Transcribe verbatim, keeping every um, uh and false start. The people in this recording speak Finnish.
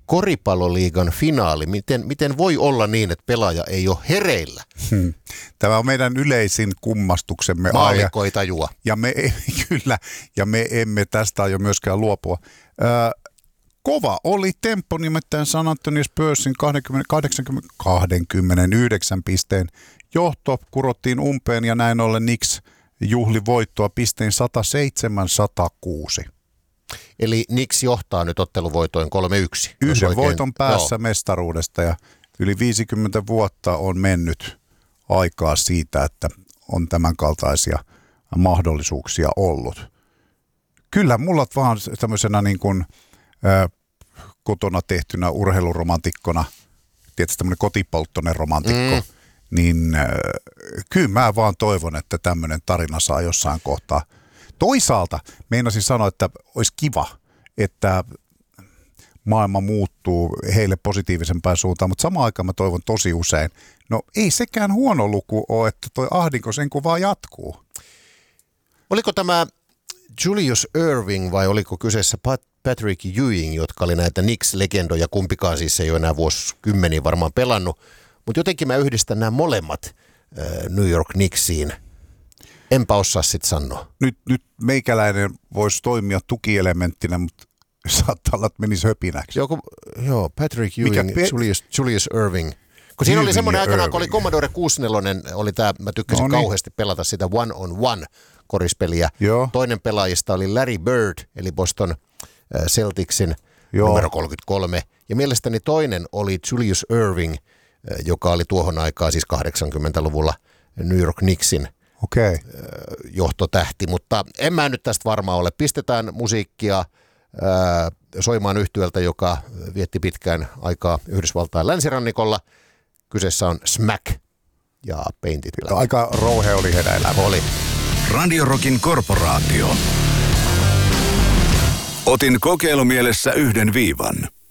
koripalloliigan finaali. Miten, miten voi olla niin, että pelaaja ei ole hereillä? Hmm. Tämä on meidän yleisin kummastuksemme. Maallikko ei tajua. Ja me, kyllä, ja me emme tästä aio myöskään luopua. Ö, kova oli temppo, nimittäin San Antonio Spursin kaksikymmentäyhdeksän pisteen johto kurottiin umpeen ja näin ollen Knicks juhli voittoa pisteen sata seitsemän sata kuusi. Eli Knicks johtaa nyt otteluvoitoin kolme yksi. Yhden oikein voiton päässä joo. mestaruudesta ja yli viisikymmentä vuotta on mennyt aikaa siitä, että on tämän kaltaisia mahdollisuuksia ollut. Kyllä mulla vaan tämmöisenä niin kuin äh, kotona tehtynä urheiluromantikkona, tietysti tämmöinen kotipolttoinen romantikko, mm. niin äh, kyllä mä vaan toivon, että tämmöinen tarina saa jossain kohtaa. Toisaalta meinasin sanoa, että olisi kiva, että maailma muuttuu heille positiivisempään suuntaan, mutta samaan aikaan mä toivon tosi usein, no ei sekään huono luku ole, että toi ahdinko sen kun vaan jatkuu. Oliko tämä Julius Erving vai oliko kyseessä Pat- Patrick Ewing, jotka oli näitä Knicks-legendoja, kumpikaan siis ei ole enää vuosikymmeniä varmaan pelannut, mutta jotenkin mä yhdistän nämä molemmat äh, New York Knicksiin. Enpä osaa sitten sanoa. Nyt, nyt meikäläinen voisi toimia tukielementtinä, mutta saattaa olla, että menisi höpinäksi. Joo, kun, joo Patrick Ewing, pe- Julius, Julius Erving. Kun siinä Ewing oli semmoinen aikana, kun oli Commodore kuusikymmentäneljä, oli tämä, mä tykkäsin no niin. kauheasti pelata sitä one on one korispeliä. Joo. Toinen pelaajista oli Larry Bird, eli Boston Celticsin joo. numero kolmekymmentäkolme. Ja mielestäni toinen oli Julius Erving, joka oli tuohon aikaan siis kahdeksankymmentäluvulla New York Knicksin okay. johtotähti. Mutta en mä nyt tästä varmaan ole. Pistetään musiikkia soimaan yhtyöltä, joka vietti pitkään aikaa Yhdysvaltain länsirannikolla. Kyseessä on Smack ja Painted Black. Aika rouhe oli heidän elämä. Oli. Radio Rockin korporaatio. Otin kokeilumielessä yhden viivan.